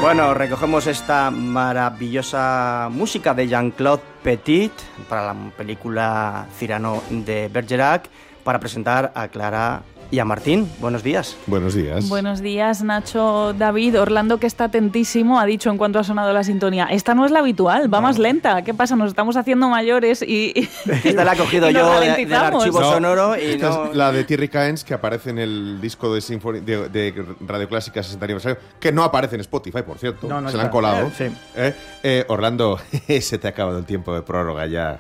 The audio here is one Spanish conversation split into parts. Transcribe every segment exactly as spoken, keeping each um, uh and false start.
Bueno, recogemos esta maravillosa música de Jean-Claude Petit para la película Cyrano de Bergerac para presentar a Clara y a Martín. Buenos días. Buenos días. Buenos días, Nacho, David. Orlando, que está atentísimo, ha dicho en cuanto ha sonado la sintonía: esta no es la habitual, va no. más lenta. ¿Qué pasa? Nos estamos haciendo mayores y... Esta la he cogido yo de, del archivo no, sonoro y esta no... es la de Thierry Caens, que aparece en el disco de, Sinfoni- de, de Radio Clásica sesenta aniversario, que no aparece en Spotify, por cierto. No, no se la han colado. Sí. ¿Eh? Eh, Orlando, se te ha acabado el tiempo de prórroga ya.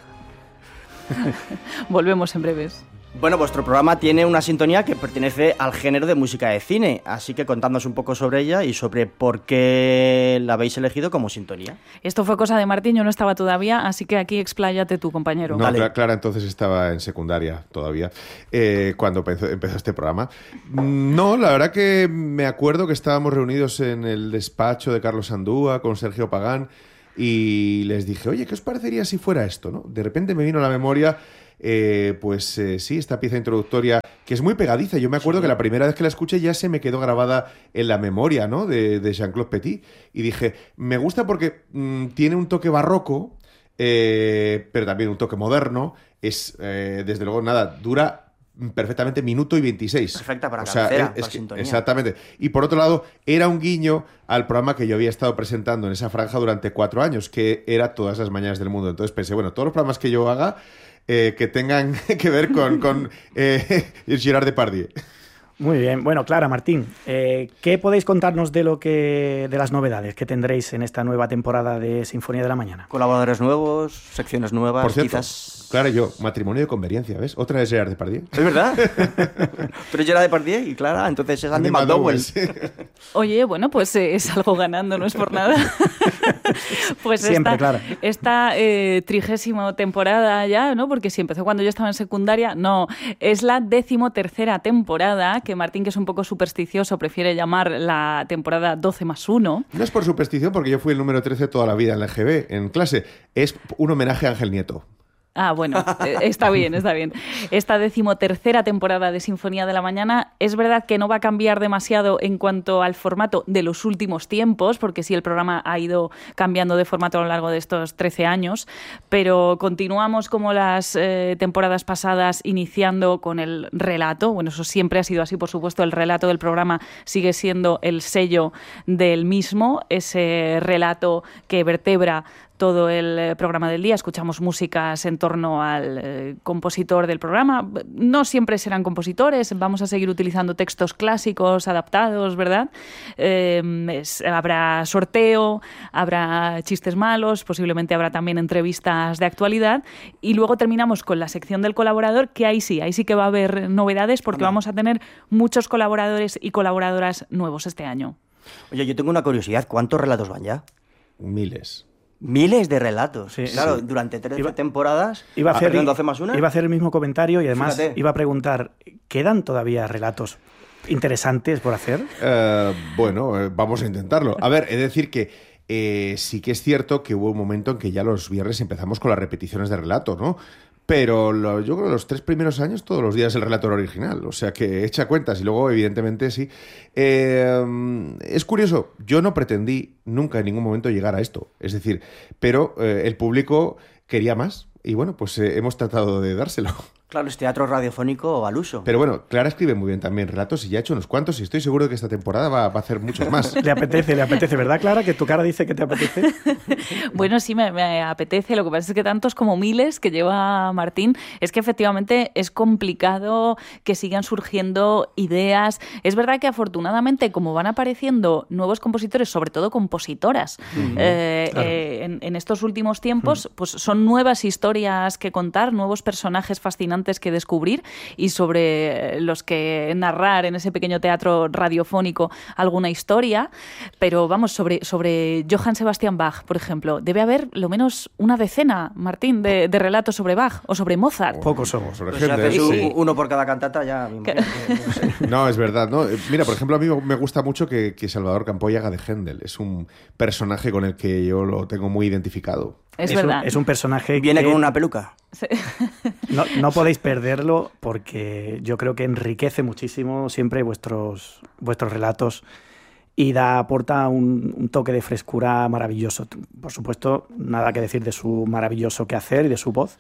Volvemos en breves. Bueno, vuestro programa tiene una sintonía que pertenece al género de música de cine, así que contadnos un poco sobre ella y sobre por qué la habéis elegido como sintonía. Esto fue cosa de Martín, yo no estaba todavía, así que aquí expláyate tú, compañero. No, Vale. Clara entonces estaba en secundaria todavía, eh, cuando empezó, empezó este programa. No, la verdad que me acuerdo que estábamos reunidos en el despacho de Carlos Andúa con Sergio Pagán y les dije, oye, ¿qué os parecería si fuera esto, no? De repente me vino a la memoria... Eh, pues eh, sí, esta pieza introductoria que es muy pegadiza. Yo me acuerdo sí. que la primera vez que la escuché ya se me quedó grabada en la memoria, ¿no? de, de Jean-Claude Petit. Y dije, me gusta porque mmm, tiene un toque barroco, eh, pero también un toque moderno. Es, eh, desde luego, nada, dura perfectamente minuto y veintiséis. Perfecta para o sea, cabecera, es, es para que, sintonía. Exactamente. Y por otro lado, era un guiño al programa que yo había estado presentando en esa franja durante cuatro años, que era Todas las mañanas del mundo. Entonces pensé, bueno, todos los programas que yo haga Eh, que tengan que ver con, con eh, Gerard Depardieu. Muy bien. Bueno, Clara, Martín, eh, ¿qué podéis contarnos de lo que de las novedades que tendréis en esta nueva temporada de Sinfonía de la Mañana? Colaboradores nuevos, secciones nuevas, por cierto, quizás... Clara y yo, matrimonio de conveniencia, ¿ves? Otra es Gerard Depardieu. ¿Es verdad? Pero es Gerard Depardieu y Clara, entonces es Andy McDowell. Sí. Oye, bueno, pues eh, es algo ganando, no es por nada. Pues siempre, esta, Clara. Esta eh, trigésima temporada ya, ¿no? Porque si empezó cuando yo estaba en secundaria, no, es la decimotercera temporada, que Martín, que es un poco supersticioso, prefiere llamar la temporada doce más uno. No es por superstición, porque yo fui el número trece toda la vida en la G B, en clase. Es un homenaje a Ángel Nieto. Ah, bueno, está bien, está bien. Esta decimotercera temporada de Sinfonía de la Mañana es verdad que no va a cambiar demasiado en cuanto al formato de los últimos tiempos, porque sí, el programa ha ido cambiando de formato a lo largo de estos trece años, pero continuamos como las eh, temporadas pasadas, iniciando con el relato. Bueno, eso siempre ha sido así, por supuesto, el relato del programa sigue siendo el sello del mismo, ese relato que vertebra todo el programa del día. Escuchamos músicas en torno al eh, compositor del programa. No siempre serán compositores, vamos a seguir utilizando textos clásicos adaptados, ¿verdad? Eh, es, habrá sorteo, habrá chistes malos, posiblemente habrá también entrevistas de actualidad y luego terminamos con la sección del colaborador, que ahí sí, ahí sí que va a haber novedades porque Hola. vamos a tener muchos colaboradores y colaboradoras nuevos este año. Oye, yo tengo una curiosidad, ¿cuántos relatos van ya? Miles. Miles de relatos. Sí, claro, sí. durante trece iba, temporadas. Iba a, hacer, perdón, doce más una. Iba a hacer el mismo comentario y además Fíjate. iba a preguntar, ¿quedan todavía relatos interesantes por hacer? Uh, bueno, eh, vamos a intentarlo. A ver, es decir que eh, sí que es cierto que hubo un momento en que ya los viernes empezamos con las repeticiones de relatos, ¿no? Pero lo, yo creo que los tres primeros años todos los días el relator original, o sea que echa cuentas y luego evidentemente sí. Eh, es curioso, yo no pretendí nunca en ningún momento llegar a esto, es decir, pero eh, el público quería más y bueno, pues eh, hemos tratado de dárselo. Claro, es teatro radiofónico al uso. Pero bueno, Clara escribe muy bien también relatos y ya ha hecho unos cuantos y estoy seguro de que esta temporada va, va a hacer muchos más. Le apetece, le apetece, ¿verdad, Clara? Que tu cara dice que te apetece. Bueno, sí, me, me apetece. Lo que pasa es que tantos como miles que lleva Martín, es que efectivamente es complicado que sigan surgiendo ideas. Es verdad que afortunadamente, como van apareciendo nuevos compositores, sobre todo compositoras, mm, eh, claro. eh, en, en estos últimos tiempos, mm. pues son nuevas historias que contar, nuevos personajes fascinantes que descubrir y sobre los que narrar en ese pequeño teatro radiofónico alguna historia, pero vamos, sobre, sobre Johann Sebastian Bach, por ejemplo, debe haber lo menos una decena, Martín, de, de relatos sobre Bach o sobre Mozart. Pocos somos. Pues si haces sí. uno por cada cantata ya... no, sé. No, es verdad, ¿no? Mira, por ejemplo, a mí me gusta mucho que, que Salvador Campoy haga de Händel. Es un personaje con el que yo lo tengo muy identificado. Es, es verdad. Un, es un personaje Viene que... con una peluca. Sí. No, no podéis perderlo porque yo creo que enriquece muchísimo siempre vuestros, vuestros relatos y da, aporta un, un toque de frescura maravilloso. Por supuesto, nada que decir de su maravilloso quehacer y de su voz.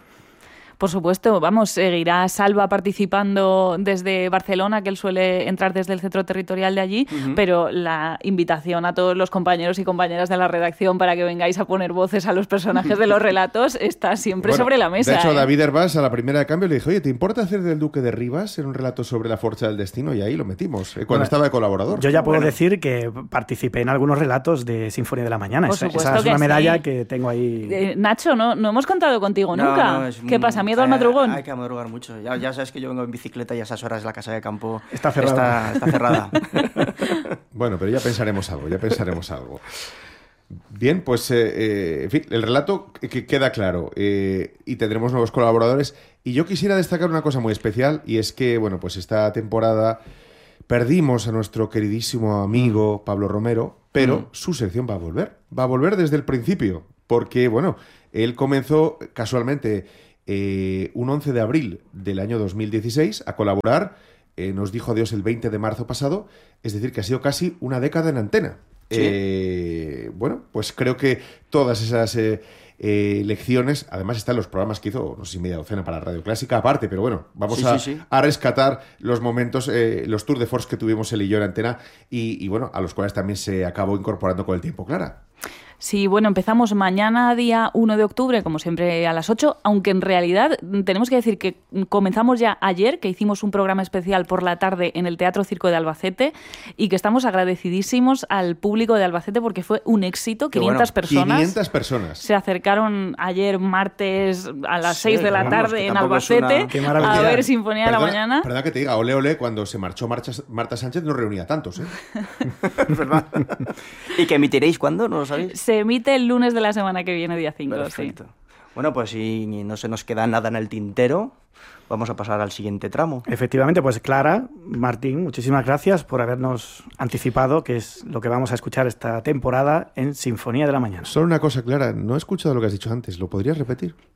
Por supuesto, vamos, seguirá Salva participando desde Barcelona, que él suele entrar desde el centro territorial de allí, uh-huh. pero la invitación a todos los compañeros y compañeras de la redacción para que vengáis a poner voces a los personajes de los relatos está siempre bueno, sobre la mesa. De hecho, ¿eh? David Hervás, a la primera de cambio, le dijo, oye, ¿te importa hacer del Duque de Rivas en un relato sobre la Forja del Destino? Y ahí lo metimos, eh, cuando bueno, estaba de colaborador. Yo ya puedo bueno. decir que participé en algunos relatos de Sinfonía de la Mañana. Por Esa, supuesto esa es que una medalla sí. que tengo ahí. Eh, Nacho, ¿no, no hemos contado contigo no, nunca? No, es ¿Qué un... pasa? ¿Miedo al eh, madrugón? Hay que madrugar mucho. Ya, ya sabes que yo vengo en bicicleta y a esas horas la casa de campo está cerrada. Está, está cerrada. Bueno, pero ya pensaremos algo, ya pensaremos algo. Bien, pues, eh, eh, en fin, el relato que queda claro eh, y tendremos nuevos colaboradores. Y yo quisiera destacar una cosa muy especial y es que, bueno, pues esta temporada perdimos a nuestro queridísimo amigo Pablo Romero, pero mm. su sección va a volver. Va a volver desde el principio, porque, bueno, él comenzó casualmente... Eh, un once de abril del año dos mil dieciséis a colaborar, eh, nos dijo adiós el veinte de marzo pasado, es decir, que ha sido casi una década en antena. ¿Sí? Eh, bueno, pues creo que todas esas eh, eh, lecciones, además están los programas que hizo, no sé si media docena para Radio Clásica aparte, pero bueno, vamos sí, a, sí, sí. a rescatar los momentos, eh, los tours de force que tuvimos él y yo en antena y, y bueno, a los cuales también se acabó incorporando con el tiempo, Clara. Sí, bueno, empezamos mañana día uno de octubre, como siempre a las ocho, aunque en realidad tenemos que decir que comenzamos ya ayer, que hicimos un programa especial por la tarde en el Teatro Circo de Albacete y que estamos agradecidísimos al público de Albacete porque fue un éxito, quinientas bueno, personas. quinientas personas. Se acercaron ayer martes a las sí, seis de la vamos, tarde en Albacete una... a ver Sinfonía perdona, de la Mañana. Perdona que te diga, ole ole, cuando se marchó Marcha, Marta Sánchez no reunía tantos, ¿eh? Es verdad. ¿Y que emitiréis cuándo? ¿No lo sabéis? Se emite el lunes de la semana que viene, día cinco. Perfecto. Sí. Bueno, pues si no se nos queda nada en el tintero, vamos a pasar al siguiente tramo. Efectivamente, pues Clara, Martín, muchísimas gracias por habernos anticipado que es lo que vamos a escuchar esta temporada en Sinfonía de la Mañana. Solo una cosa, Clara, no he escuchado lo que has dicho antes, ¿lo podrías repetir?